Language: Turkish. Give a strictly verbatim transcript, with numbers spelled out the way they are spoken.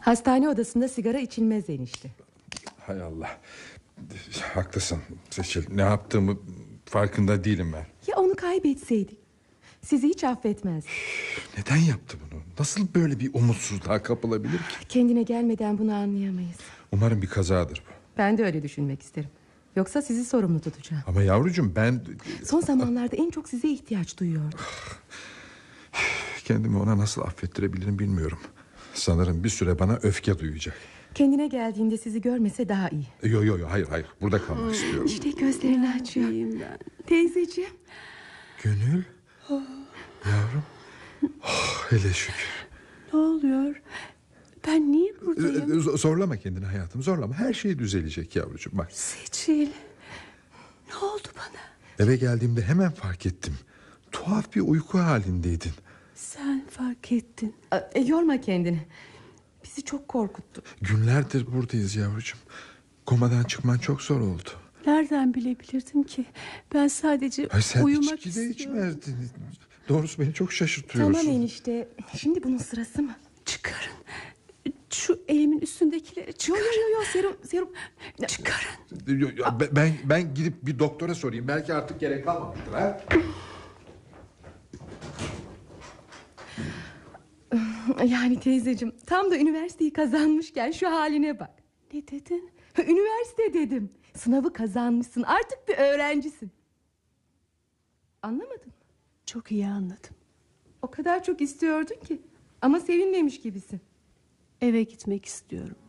Hastane odasında sigara içilmez enişte. Hay Allah. Haklısın Seçil. Ne yaptığımı farkında değilim ben. Ya onu kaybetseydik? Sizi hiç affetmez. Neden yaptı bunu? Nasıl böyle bir umutsuzluğa kapılabilir ki? Kendine gelmeden bunu anlayamayız. Umarım bir kazadır bu. Ben de öyle düşünmek isterim. Yoksa sizi sorumlu tutacağım. Ama yavrucuğum ben... Son zamanlarda en çok size ihtiyaç duyuyordum. Kendimi ona nasıl affettirebilirim bilmiyorum. Sanırım bir süre bana öfke duyacak. Kendine geldiğinde sizi görmese daha iyi. Yo yo yo hayır hayır burada kalmak istiyorum. İşte gözlerini açıyor. Teyzeciğim. Gönül. Yavrum. Oh, hele şükür. Ne oluyor? Ben niye buradayım? Zorlama kendini hayatım, zorlama. Her şey düzelecek yavrucuğum bak. Seçil. Ne oldu bana? Eve geldiğimde hemen fark ettim. Tuhaf bir uyku halindeydin. Sen fark ettin. E, yorma kendini. Bizi çok korkuttu. Günlerdir buradayız yavrucuğum. Komadan çıkman çok zor oldu. Nereden bilebilirdim ki? Ben sadece Ay sen uyumak içki de istiyorum. içmezdin. Doğrusu beni çok şaşırtıyorsun. Tamam enişte. Şimdi bunun sırası mı? Çıkarın. Şu elimin üstündekileri çıkarın. Yo yo yo serum serum. Çıkarın. Ben ben gidip bir doktora sorayım. Belki artık gerek kalmamıştır ha. Yani teyzeciğim, tam da üniversiteyi kazanmışken şu haline bak. Ne dedin? Üniversite dedim. Sınavı kazanmışsın, artık bir öğrencisin. Anlamadın mı? Çok iyi anladım. O kadar çok istiyordun ki. Ama sevinmemiş gibisin. Eve gitmek istiyorum.